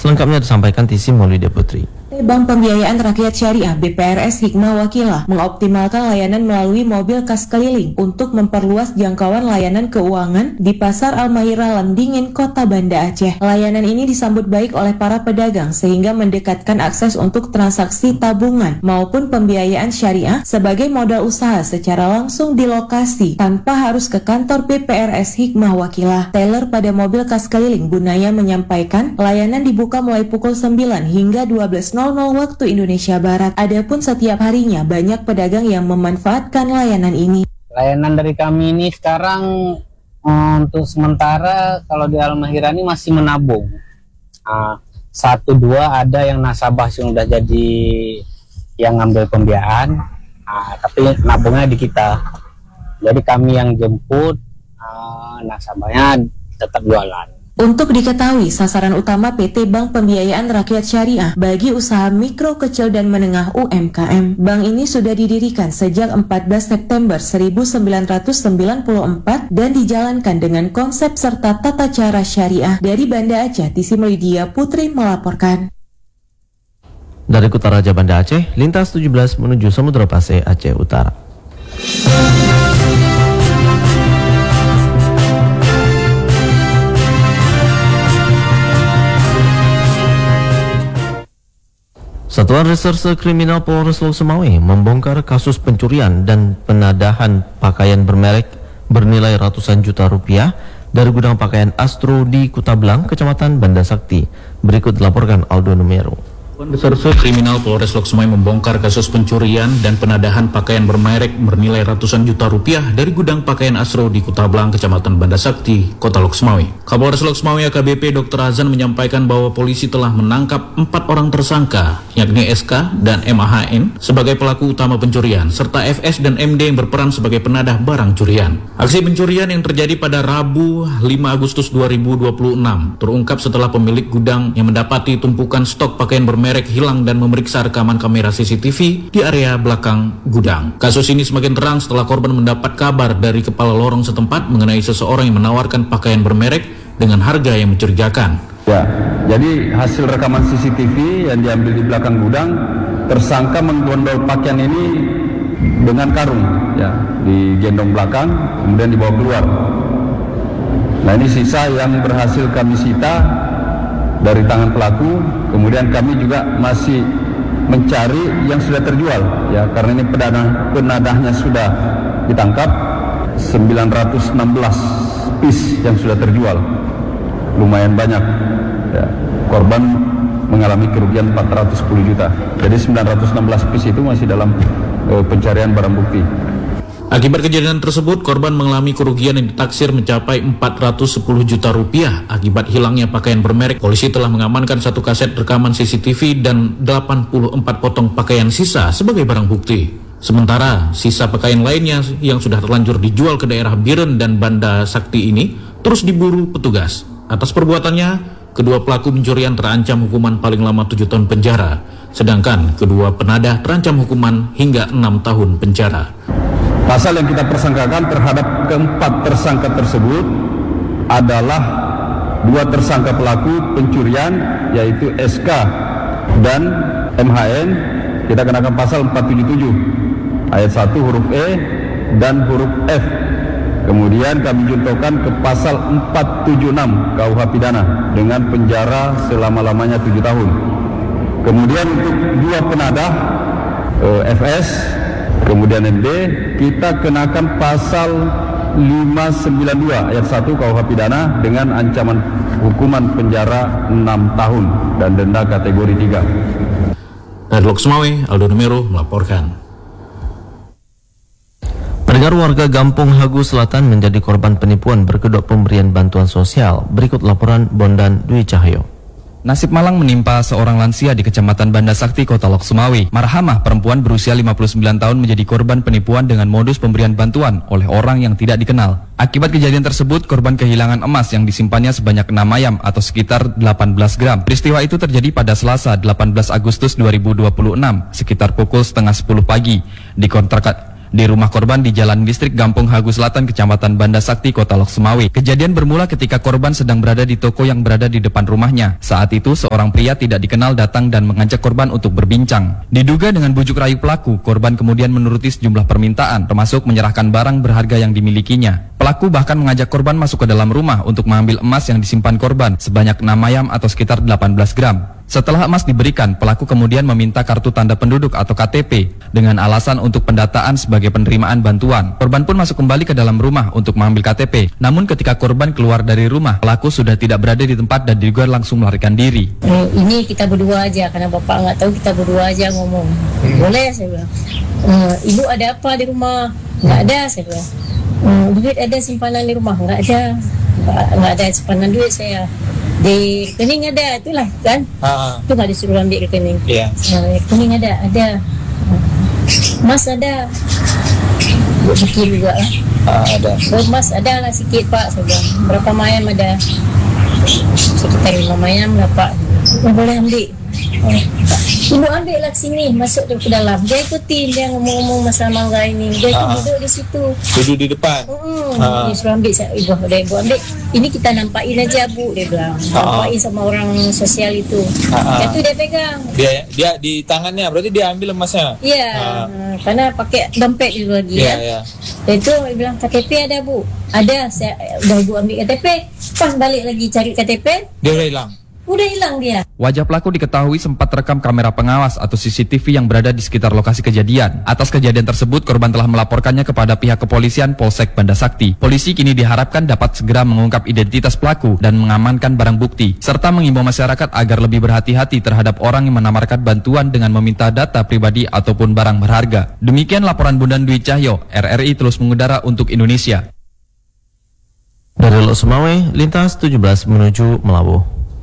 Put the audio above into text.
Selengkapnya disampaikan Tisi Maulida Putri. Bank Pembiayaan Rakyat Syariah (BPRS) Hikmah Wakilah mengoptimalkan layanan melalui mobil kas keliling untuk memperluas jangkauan layanan keuangan di Pasar Al-Mahira Lamdingin, Kota Banda Aceh. Layanan ini disambut baik oleh para pedagang sehingga mendekatkan akses untuk transaksi tabungan maupun pembiayaan syariah sebagai modal usaha secara langsung di lokasi tanpa harus ke kantor BPRS Hikmah Wakilah. Teller pada mobil kas keliling Bunaya menyampaikan layanan dibuka mulai pukul 9 hingga 12.00 waktu Indonesia Barat. Adapun setiap harinya banyak pedagang yang memanfaatkan layanan ini. Layanan dari kami ini sekarang untuk sementara kalau di Al-Mahira ini masih menabung. 1-2 ada yang nasabah yang sudah jadi yang ngambil pembiayaan, tapi nabungnya di kita. Jadi kami yang jemput, nasabahnya tetap jualan. Untuk diketahui, sasaran utama PT Bank Pembiayaan Rakyat Syariah bagi usaha mikro, kecil, dan menengah UMKM. Bank ini sudah didirikan sejak 14 September 1994 dan dijalankan dengan konsep serta tata cara syariah. Dari Banda Aceh, Tisi Maulida Putri melaporkan. Dari Kota Raja Banda Aceh, lintas 17 menuju Samudra Pasir, Aceh Utara. Satuan Reserse Kriminal Polres Lok Sumawe membongkar kasus pencurian dan penadahan pakaian bermerek bernilai ratusan juta rupiah dari gudang pakaian Astro di Kutablang, Kecamatan Banda Sakti. Berikut dilaporkan Aldo Numero. Reserse Kriminal Polres Lok Sumawe membongkar kasus pencurian dan penadahan pakaian bermerek bernilai ratusan juta rupiah dari gudang pakaian Astro di Kutablang, Kecamatan Banda Sakti, Kota Lok Sumawe. Kapolres Lok Sumawe AKBP Dr. Azan menyampaikan bahwa polisi telah menangkap 4 orang tersangka, yakni SK dan MAHN sebagai pelaku utama pencurian, serta FS dan MD yang berperan sebagai penadah barang curian. Aksi pencurian yang terjadi pada Rabu 5 Agustus 2026 terungkap setelah pemilik gudang yang mendapati tumpukan stok pakaian bermerek hilang dan memeriksa rekaman kamera CCTV di area belakang gudang. Kasus ini semakin terang setelah korban mendapat kabar dari kepala lorong setempat mengenai seseorang yang menawarkan pakaian bermerek dengan harga yang mencurigakan. Ya, jadi hasil rekaman CCTV yang diambil di belakang gudang, tersangka menggondol pakaian ini dengan karung, ya, digendong belakang, kemudian dibawa keluar. Nah, ini sisa yang berhasil kami sita dari tangan pelaku. Kemudian kami juga masih mencari yang sudah terjual, ya, karena ini penadahnya sudah ditangkap, 916 piece yang sudah terjual, lumayan banyak, ya. Korban mengalami kerugian 410 juta. Jadi 916 piece itu masih dalam pencarian barang bukti. Akibat kejadian tersebut, korban mengalami kerugian yang ditaksir mencapai 410 juta rupiah akibat hilangnya pakaian bermerek. Polisi telah mengamankan 1 kaset rekaman CCTV dan 84 potong pakaian sisa sebagai barang bukti. Sementara sisa pakaian lainnya yang sudah terlanjur dijual ke daerah Biren dan Banda Sakti ini terus diburu petugas. Atas perbuatannya, kedua pelaku pencurian terancam hukuman paling lama 7 tahun penjara, sedangkan kedua penadah terancam hukuman hingga 6 tahun penjara. Pasal yang kita persangkakan terhadap keempat tersangka tersebut adalah 2 tersangka pelaku pencurian, yaitu SK dan MHN. Kita kenakan pasal 477 ayat 1 huruf E dan huruf F. Kemudian kami juntokan ke pasal 476 KUH Pidana dengan penjara selama-lamanya 7 tahun. Kemudian untuk 2 penadah FS kemudian MD, kita kenakan pasal 592 ayat 1 KUH Pidana dengan ancaman hukuman penjara 6 tahun dan denda kategori 3. Dari Lok Sumawe, Aldo Numero melaporkan. Pendengar, warga Gampung Hagu Selatan menjadi korban penipuan berkedok pemberian bantuan sosial. Berikut laporan Bondan Dwi Cahyo. Nasib malang menimpa seorang lansia di Kecamatan Banda Sakti, Kota Lok Sumawe. Marhamah, perempuan berusia 59 tahun menjadi korban penipuan dengan modus pemberian bantuan oleh orang yang tidak dikenal. Akibat kejadian tersebut, korban kehilangan emas yang disimpannya sebanyak 6 ayam atau sekitar 18 gram. Peristiwa itu terjadi pada Selasa 18 Agustus 2026 sekitar pukul setengah 10 pagi di rumah korban di Jalan Distrik Gampung Hagu Selatan, Kecamatan Banda Sakti, Kota Lok Sumawe. Kejadian bermula ketika korban sedang berada di toko yang berada di depan rumahnya. Saat itu seorang pria tidak dikenal datang dan mengajak korban untuk berbincang. Diduga dengan bujuk rayu pelaku, korban kemudian menuruti sejumlah permintaan, termasuk menyerahkan barang berharga yang dimilikinya. Pelaku bahkan mengajak korban masuk ke dalam rumah untuk mengambil emas yang disimpan korban sebanyak 6 ayam atau sekitar 18 gram. Setelah emas diberikan, pelaku kemudian meminta kartu tanda penduduk atau KTP dengan alasan untuk pendataan sebagai penerimaan bantuan. Korban pun masuk kembali ke dalam rumah untuk mengambil KTP. Namun ketika korban keluar dari rumah, pelaku sudah tidak berada di tempat dan diduga langsung melarikan diri. Ini kita berdua aja, karena bapak nggak tahu, kita berdua aja ngomong. Boleh, saya bilang. Ibu ada apa di rumah? Nggak ada, saya bilang. Duit ada simpanan di rumah? Nggak ada. Nggak ada simpanan duit saya. Di rekening ada, itulah kan? Itu nggak disuruh ambil rekening. Iya. Rekening ada. Emas ada. Sikit juga lah. Ada. Emas ada lah sikit pak, saya bilang. Berapa mayam ada? Sekitar 5 mayam lah pak. Boleh ambil. Ibu ambil lah sini, masuk ke dalam. Dia ikutin, dia ngomong-ngomong masalah mangga ini. Dia duduk di situ. Duduk di depan. Dia suruh ambil, ibu ambil. Ini kita nampakin aja bu, dia bilang. Nampakin sama orang sosial itu. Itu dia pegang. Dia di tangannya, berarti dia ambil emasnya. Iya, karena pakai dompet dulu lagi ya. Dan itu dia bilang KTP ada bu, ada. Saya udah ibu ambil KTP, pas balik lagi cari KTP, Dia udah hilang. udah hilang dia. Wajah pelaku diketahui sempat terekam kamera pengawas atau CCTV yang berada di sekitar lokasi kejadian. Atas kejadian tersebut, korban telah melaporkannya kepada pihak kepolisian Polsek Banda Sakti. Polisi kini diharapkan dapat segera mengungkap identitas pelaku dan mengamankan barang bukti, serta mengimbau masyarakat agar lebih berhati-hati terhadap orang yang menawarkan bantuan dengan meminta data pribadi ataupun barang berharga. Demikian laporan Bundan Dwi Cahyo, RRI terus mengudara untuk Indonesia. Dari Lok Sumawe, lintas 17 menuju Melabuh.